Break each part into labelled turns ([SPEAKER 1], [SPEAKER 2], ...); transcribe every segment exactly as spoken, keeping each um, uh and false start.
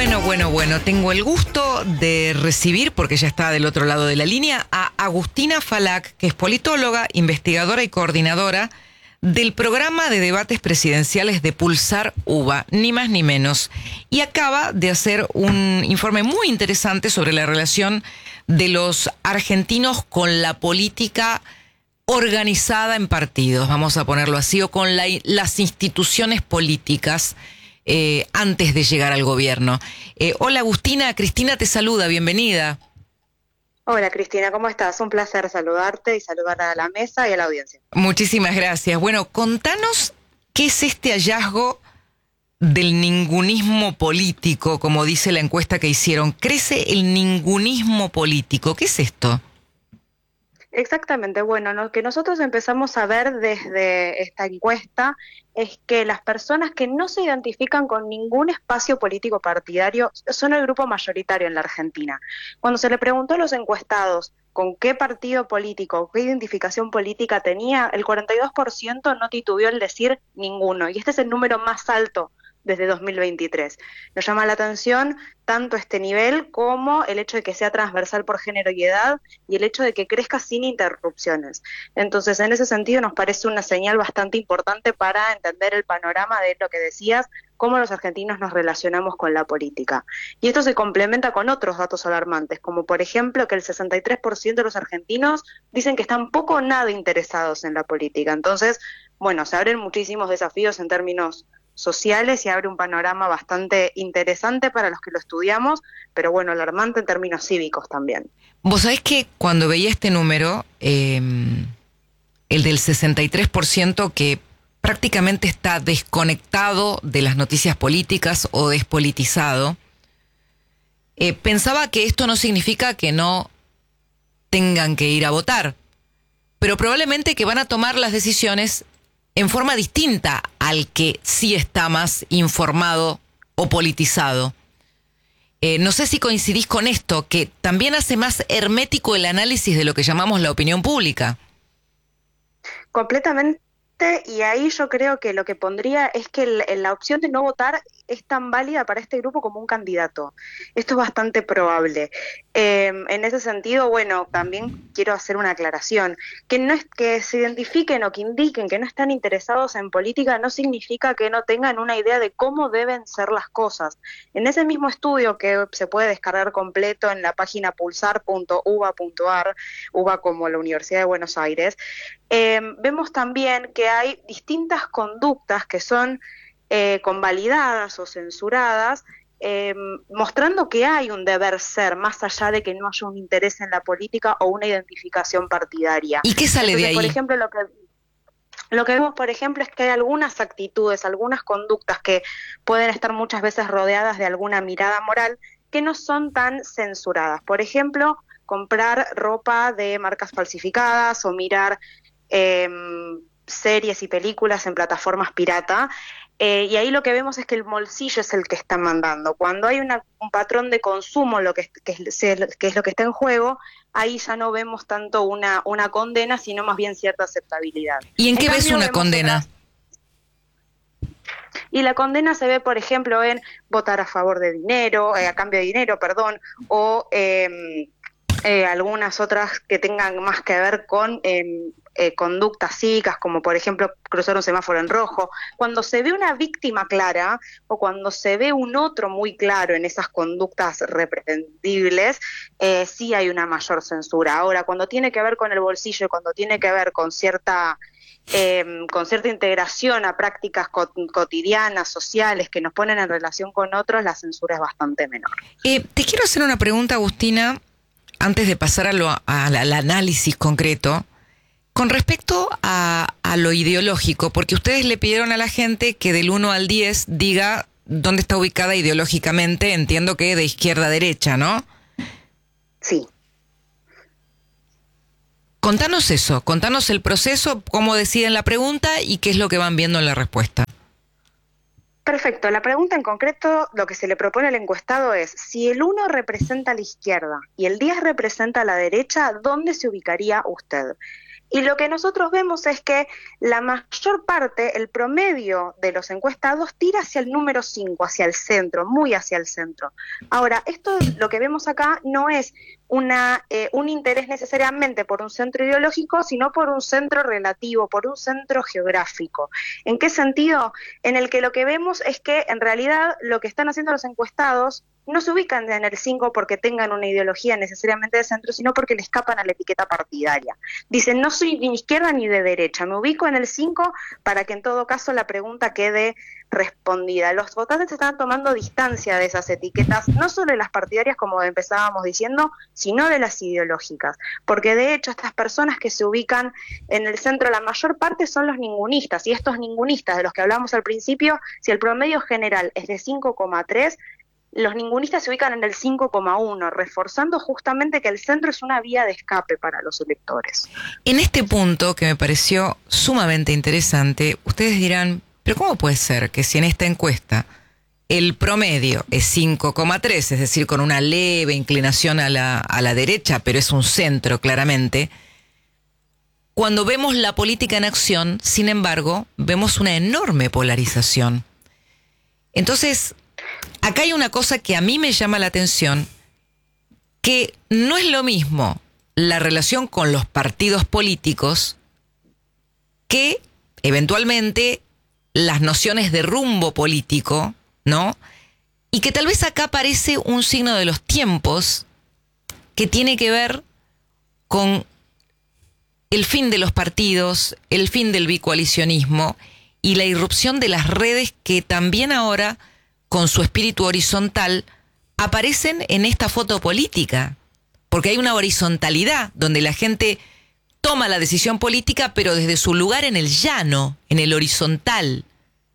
[SPEAKER 1] Bueno, bueno, bueno, tengo el gusto de recibir, porque ya está del otro lado de la línea, a Agustina Falac, que es politóloga, investigadora y coordinadora del programa de debates presidenciales de Pulsar UBA, ni más ni menos. Y acaba de hacer un informe muy interesante sobre la relación de los argentinos con la política organizada en partidos, vamos a ponerlo así, o con la, las instituciones políticas eh, antes de llegar al gobierno. Eh, hola Agustina, Cristina te saluda, bienvenida.
[SPEAKER 2] Hola Cristina, ¿cómo estás? Un placer saludarte y saludar a la mesa y a la audiencia.
[SPEAKER 1] Muchísimas gracias. Bueno, contanos qué es este hallazgo del ningunismo político, como dice la encuesta que hicieron. ¿Crece el ningunismo político? ¿Qué es esto?
[SPEAKER 2] Exactamente, bueno, lo que nosotros empezamos a ver desde esta encuesta es que las personas que no se identifican con ningún espacio político partidario son el grupo mayoritario en la Argentina. Cuando se le preguntó a los encuestados con qué partido político, qué identificación política tenía, el cuarenta y dos por ciento no titubeó en decir ninguno, y este es el número más alto desde dos mil veintitrés. Nos llama la atención tanto este nivel como el hecho de que sea transversal por género y edad y el hecho de que crezca sin interrupciones. Entonces, en ese sentido nos parece una señal bastante importante para entender el panorama de lo que decías, cómo los argentinos nos relacionamos con la política. Y esto se complementa con otros datos alarmantes, como por ejemplo que el sesenta y tres por ciento de los argentinos dicen que están poco o nada interesados en la política. Entonces, bueno, se abren muchísimos desafíos en términos sociales y abre un panorama bastante interesante para los que lo estudiamos, pero bueno, alarmante en términos cívicos también.
[SPEAKER 1] Vos sabés que cuando veía este número, eh, el del sesenta y tres por ciento que prácticamente está desconectado de las noticias políticas o despolitizado, eh, pensaba que esto no significa que no tengan que ir a votar, pero probablemente que van a tomar las decisiones en forma distinta al que sí está más informado o politizado. Eh, no sé si coincidís con esto, que también hace más hermético el análisis de lo que llamamos la opinión pública.
[SPEAKER 2] Completamente, y ahí yo creo que lo que pondría es que el, la opción de no votar es tan válida para este grupo como un candidato. Esto es bastante probable. Eh, en ese sentido, bueno, también quiero hacer una aclaración. Que no es que se identifiquen o que indiquen que no están interesados en política no significa que no tengan una idea de cómo deben ser las cosas. En ese mismo estudio que se puede descargar completo en la página pulsar punto uba punto ar, UBA como la Universidad de Buenos Aires, eh, vemos también que hay distintas conductas que son Eh, convalidadas o censuradas, eh, mostrando que hay un deber ser, más allá de que no haya un interés en la política o una identificación partidaria.
[SPEAKER 1] ¿Y qué sale
[SPEAKER 2] Entonces,
[SPEAKER 1] de ahí?
[SPEAKER 2] Por ejemplo, lo que, lo que vemos, por ejemplo, es que hay algunas actitudes, algunas conductas que pueden estar muchas veces rodeadas de alguna mirada moral que no son tan censuradas. Por ejemplo, comprar ropa de marcas falsificadas o mirar eh, series y películas en plataformas pirata. Eh, y ahí lo que vemos es que el bolsillo es el que está mandando. Cuando hay una, un patrón de consumo, lo que, que, es, que es lo que está en juego, ahí ya no vemos tanto una, una condena, sino más bien cierta aceptabilidad.
[SPEAKER 1] ¿Y en qué
[SPEAKER 2] en
[SPEAKER 1] ves
[SPEAKER 2] cambio,
[SPEAKER 1] una
[SPEAKER 2] vemos
[SPEAKER 1] condena?
[SPEAKER 2] Otras... Y la condena se ve, por ejemplo, en votar a favor de dinero, eh, a cambio de dinero, perdón, o eh, eh, algunas otras que tengan más que ver con eh, eh, conductas cívicas, como por ejemplo cruzar un semáforo en rojo. Cuando se ve una víctima clara o cuando se ve un otro muy claro en esas conductas reprehensibles, eh, sí hay una mayor censura. Ahora, cuando tiene que ver con el bolsillo, cuando tiene que ver con cierta... Eh, con cierta integración a prácticas co cotidianas, sociales, que nos ponen en relación con otros, la censura es bastante menor.
[SPEAKER 1] Eh, te quiero hacer una pregunta, Agustina, antes de pasar a lo, a, al análisis concreto, con respecto a, a lo ideológico, porque ustedes le pidieron a la gente que del uno al diez diga dónde está ubicada ideológicamente, entiendo que de izquierda a derecha, ¿no?
[SPEAKER 2] Sí.
[SPEAKER 1] Contanos eso, contanos el proceso, cómo deciden la pregunta y qué es lo que van viendo en la respuesta.
[SPEAKER 2] Perfecto, la pregunta en concreto, lo que se le propone al encuestado es, si el uno representa a la izquierda y el diez representa a la derecha, ¿dónde se ubicaría usted? Y lo que nosotros vemos es que la mayor parte, el promedio de los encuestados tira hacia el número cinco, hacia el centro, muy hacia el centro. Ahora, esto lo que vemos acá no es una, eh, un interés necesariamente por un centro ideológico, sino por un centro relativo, por un centro geográfico. ¿En qué sentido? En el que lo que vemos es que en realidad lo que están haciendo los encuestados no se ubican en el cinco porque tengan una ideología necesariamente de centro, sino porque le escapan a la etiqueta partidaria. Dicen, no soy ni izquierda ni de derecha, me ubico en el cinco para que en todo caso la pregunta quede respondida. Los votantes están tomando distancia de esas etiquetas, no solo de las partidarias como empezábamos diciendo, sino de las ideológicas, porque de hecho estas personas que se ubican en el centro, la mayor parte son los ningunistas, y estos ningunistas de los que hablamos al principio, si el promedio general es de cinco coma tres, los ningunistas se ubican en el cinco coma uno, reforzando justamente que el centro es una vía de escape para los electores.
[SPEAKER 1] En este punto, que me pareció sumamente interesante, ustedes dirán, pero ¿cómo puede ser que si en esta encuesta el promedio es cinco coma tres, es decir, con una leve inclinación a la, a la derecha, pero es un centro claramente, cuando vemos la política en acción, sin embargo, vemos una enorme polarización? Entonces, acá hay una cosa que a mí me llama la atención, que no es lo mismo la relación con los partidos políticos que eventualmente las nociones de rumbo político, ¿no? Y que tal vez acá aparece un signo de los tiempos que tiene que ver con el fin de los partidos, el fin del bicoalicionismo y la irrupción de las redes que también ahora, con su espíritu horizontal, aparecen en esta foto política, porque hay una horizontalidad donde la gente toma la decisión política, pero desde su lugar en el llano, en el horizontal.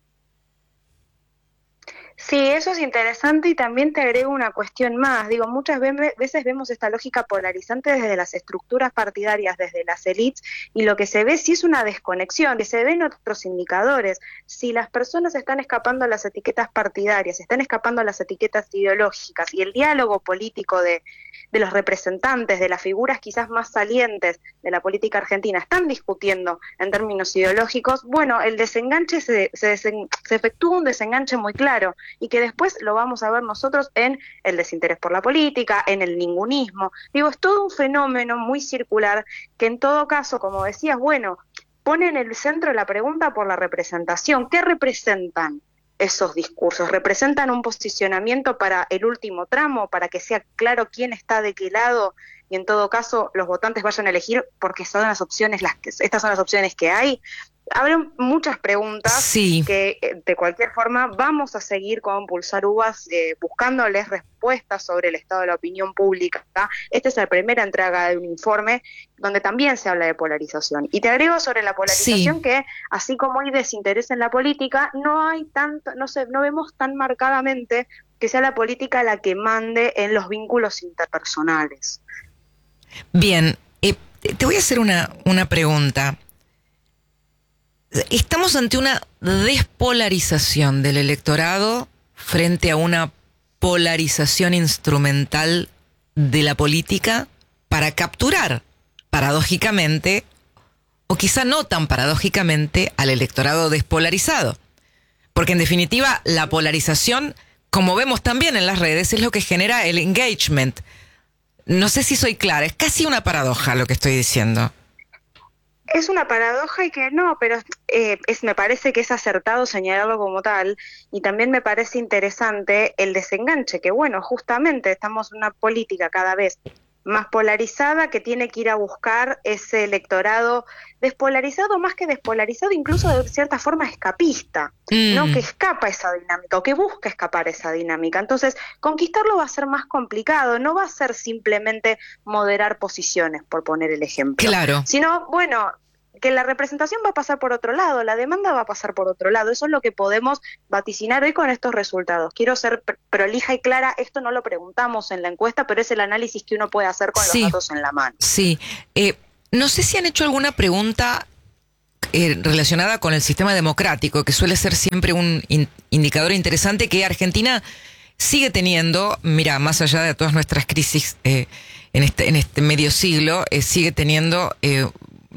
[SPEAKER 2] Sí, eso es interesante y también te agrego una cuestión más. Digo, muchas veces vemos esta lógica polarizante desde las estructuras partidarias, desde las élites, y lo que se ve sí es una desconexión, que se ve en otros indicadores. Si las personas están escapando a las etiquetas partidarias, están escapando a las etiquetas ideológicas, y el diálogo político de, de los representantes, de las figuras quizás más salientes de la política argentina, están discutiendo en términos ideológicos, bueno, el desenganche, se, se, desen, se efectúa un desenganche muy claro, y que después lo vamos a ver nosotros en el desinterés por la política, en el ningunismo. Digo, es todo un fenómeno muy circular que en todo caso, como decías, bueno, pone en el centro la pregunta por la representación. ¿Qué representan esos discursos? ¿Representan un posicionamiento para el último tramo, para que sea claro quién está de qué lado y en todo caso los votantes vayan a elegir porque son las opciones, las que, estas son las opciones que hay? Habrá muchas preguntas
[SPEAKER 1] sí.
[SPEAKER 2] que de cualquier forma vamos a seguir con Pulsar Uvas eh, buscándoles respuestas sobre el estado de la opinión pública. Esta es la primera entrega de un informe donde también se habla de polarización. Y te agrego sobre la polarización sí. que así como hay desinterés en la política, no hay tanto, no sé, no vemos tan marcadamente que sea la política la que mande en los vínculos interpersonales.
[SPEAKER 1] Bien, eh, te voy a hacer una, una pregunta. ¿Estamos ante una despolarización del electorado frente a una polarización instrumental de la política para capturar, paradójicamente, o quizá no tan paradójicamente, al electorado despolarizado? Porque en definitiva la polarización, como vemos también en las redes, es lo que genera el engagement. No sé si soy clara, es casi una paradoja lo que estoy diciendo.
[SPEAKER 2] Es una paradoja y que no, pero eh, es, me parece que es acertado señalarlo como tal, y también me parece interesante el desenganche, que bueno, justamente estamos en una política cada vez más polarizada que tiene que ir a buscar ese electorado despolarizado, más que despolarizado, incluso de cierta forma escapista, mm. ¿no? Que escapa esa dinámica o que busca escapar esa dinámica. Entonces, conquistarlo va a ser más complicado, no va a ser simplemente moderar posiciones, por poner el ejemplo.
[SPEAKER 1] Claro.
[SPEAKER 2] Sino, bueno, que la representación va a pasar por otro lado, la demanda va a pasar por otro lado. Eso es lo que podemos vaticinar hoy con estos resultados. Quiero ser prolija y clara, esto no lo preguntamos en la encuesta, pero es el análisis que uno puede hacer con
[SPEAKER 1] sí,
[SPEAKER 2] los datos en la mano.
[SPEAKER 1] Sí, eh, no sé si han hecho alguna pregunta eh, relacionada con el sistema democrático, que suele ser siempre un in- indicador interesante que Argentina sigue teniendo, mira, más allá de todas nuestras crisis eh, en, este, en este medio siglo, eh, sigue teniendo... Eh,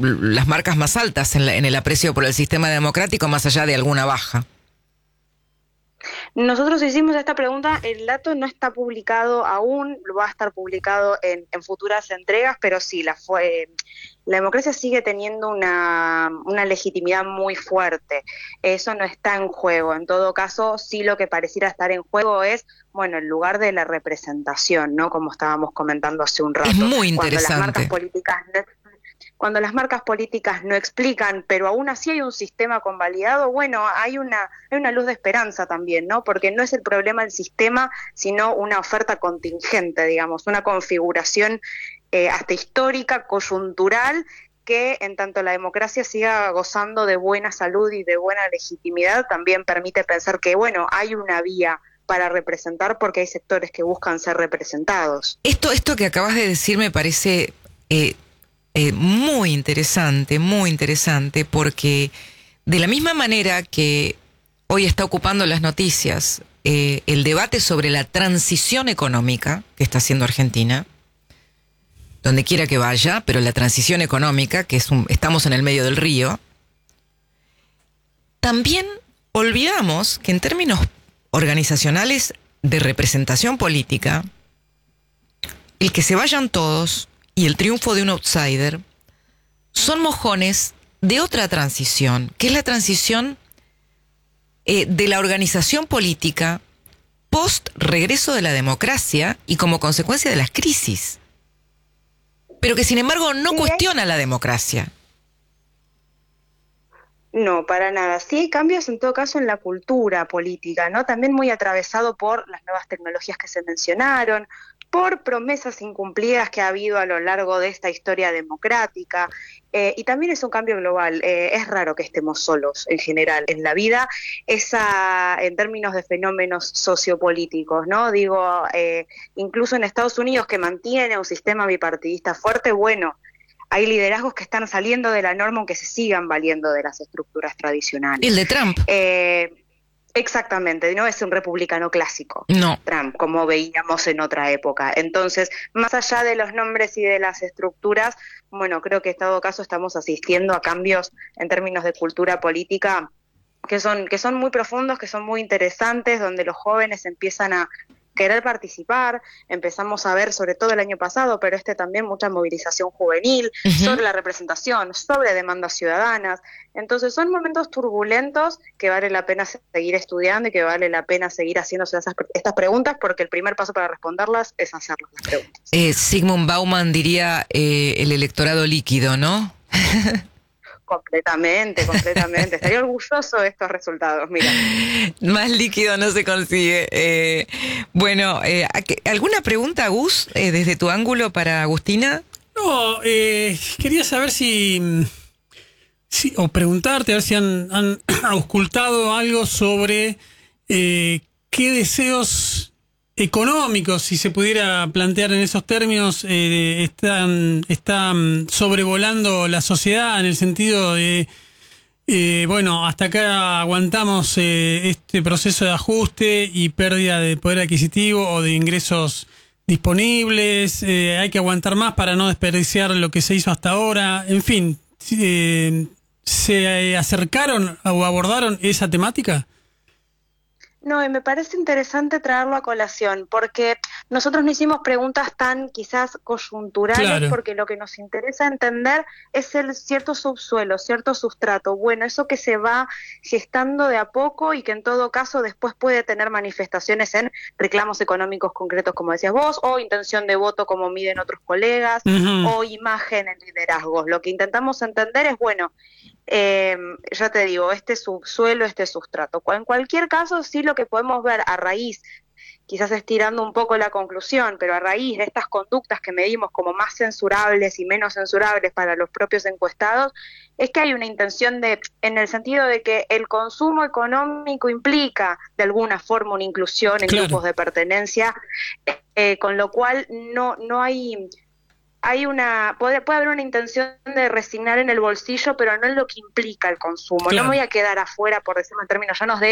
[SPEAKER 1] las marcas más altas en, la, en el aprecio por el sistema democrático, más allá de alguna baja.
[SPEAKER 2] Nosotros hicimos esta pregunta, el dato no está publicado aún, va a estar publicado en, en futuras entregas, pero sí, la, fue, la democracia sigue teniendo una, una legitimidad muy fuerte, eso no está en juego, en todo caso sí lo que pareciera estar en juego es, bueno, el lugar de la representación, ¿no? Como estábamos comentando hace un rato.
[SPEAKER 1] Es muy interesante.
[SPEAKER 2] Cuando las marcas políticas no Cuando las marcas políticas no explican, pero aún así hay un sistema convalidado, bueno, hay una, hay una luz de esperanza también, ¿no? Porque no es el problema el sistema, sino una oferta contingente, digamos, una configuración eh, hasta histórica, coyuntural, que en tanto la democracia siga gozando de buena salud y de buena legitimidad, también permite pensar que, bueno, hay una vía para representar porque hay sectores que buscan ser representados.
[SPEAKER 1] Esto, esto que acabas de decir me parece... Eh... Eh, muy interesante, muy interesante, porque de la misma manera que hoy está ocupando las noticias eh, el debate sobre la transición económica que está haciendo Argentina, donde quiera que vaya, pero la transición económica, que es un, estamos en el medio del río, también olvidamos que en términos organizacionales de representación política, el que se vayan todos y el triunfo de un outsider son mojones de otra transición, que es la transición eh, de la organización política post regreso de la democracia y como consecuencia de las crisis, pero que sin embargo no cuestiona la democracia.
[SPEAKER 2] No, para nada. Sí hay cambios en todo caso en la cultura política, ¿no? También muy atravesado por las nuevas tecnologías que se mencionaron, por promesas incumplidas que ha habido a lo largo de esta historia democrática, eh, y también es un cambio global. Eh, es raro que estemos solos en general en la vida, esa, en términos de fenómenos sociopolíticos, ¿no? Digo, eh, incluso en Estados Unidos, que mantiene un sistema bipartidista fuerte, bueno, hay liderazgos que están saliendo de la norma aunque se sigan valiendo de las estructuras tradicionales.
[SPEAKER 1] El de Trump.
[SPEAKER 2] Eh, exactamente, no es un republicano clásico,
[SPEAKER 1] no.
[SPEAKER 2] Trump, como veíamos en otra época. Entonces, más allá de los nombres y de las estructuras, bueno, creo que en todo caso estamos asistiendo a cambios en términos de cultura política que son, que son muy profundos, que son muy interesantes, donde los jóvenes empiezan a querer participar, empezamos a ver, sobre todo el año pasado, pero este también, mucha movilización juvenil, uh-huh, sobre la representación, sobre demandas ciudadanas. Entonces son momentos turbulentos que vale la pena seguir estudiando y que vale la pena seguir haciéndose esas, estas preguntas, porque el primer paso para responderlas es hacerlas las preguntas.
[SPEAKER 1] Eh, Zygmunt Bauman diría eh, el electorado líquido, ¿no?
[SPEAKER 2] Completamente, completamente. Estaría orgulloso de estos resultados, mira.
[SPEAKER 1] Más líquido no se consigue. Eh, bueno, eh, ¿alguna pregunta, Gus, eh, desde tu ángulo para Agustina?
[SPEAKER 3] No, eh, quería saber si, si, o preguntarte, a ver si han, han auscultado algo sobre eh, qué deseos económicos, si se pudiera plantear en esos términos, eh, están, están sobrevolando la sociedad en el sentido de, eh, bueno, hasta acá aguantamos eh, este proceso de ajuste y pérdida de poder adquisitivo o de ingresos disponibles, eh, hay que aguantar más para no desperdiciar lo que se hizo hasta ahora, en fin, eh, ¿se acercaron o abordaron esa temática?
[SPEAKER 2] No, y me parece interesante traerlo a colación, porque nosotros no hicimos preguntas tan quizás coyunturales, claro, porque lo que nos interesa entender es el cierto subsuelo, cierto sustrato, bueno, eso que se va gestando de a poco y que en todo caso después puede tener manifestaciones en reclamos económicos concretos, como decías vos, o intención de voto, como miden otros colegas, uh-huh, o imagen en liderazgos. Lo que intentamos entender es, bueno, Eh, ya te digo, este subsuelo, este sustrato. En cualquier caso, sí, lo que podemos ver a raíz, quizás estirando un poco la conclusión, pero a raíz de estas conductas que medimos como más censurables y menos censurables para los propios encuestados, es que hay una intención de, en el sentido de que el consumo económico implica de alguna forma una inclusión en, claro, grupos de pertenencia, eh, con lo cual no, no hay... Hay una, puede, puede haber una intención de resignar en el bolsillo, pero no en lo que implica el consumo. Claro. No me voy a quedar afuera, por decirlo en términos llanos, de